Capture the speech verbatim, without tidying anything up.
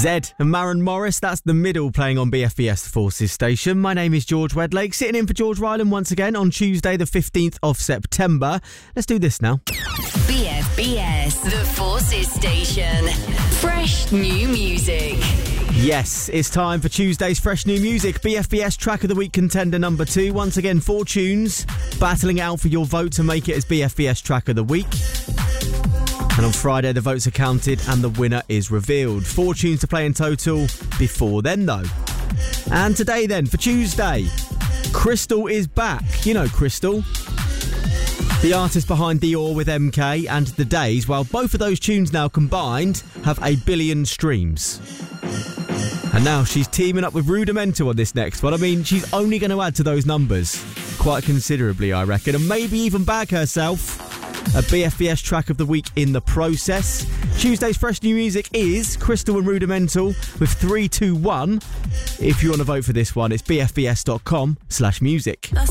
Zed and Maren Morris, that's The Middle, playing on B F B S, the Forces station. My name is George Wedlake, sitting in for George Ryland once again on Tuesday the fifteenth of September. Let's do this now. B F B S, the Forces station. Fresh new music. Yes, it's time for Tuesday's Fresh New Music. B F B S Track of the Week contender number two. Once again, four tunes battling it out for your vote to make it as B F B S Track of the Week. And on Friday, the votes are counted and the winner is revealed. Four tunes to play in total before then, though. And today, then, for Tuesday, Crystal is back. You know Crystal, the artist behind Dior with M K and The Days. Well, both of those tunes now combined have a billion streams. And now she's teaming up with Rudimental on this next one. I mean, she's only going to add to those numbers quite considerably, I reckon, and maybe even bag herself a B F B S Track of the Week in the process. Tuesday's Fresh New Music is Crystal and Rudimental with three two one. If you want to vote for this one, it's bfbs.com slash music. That's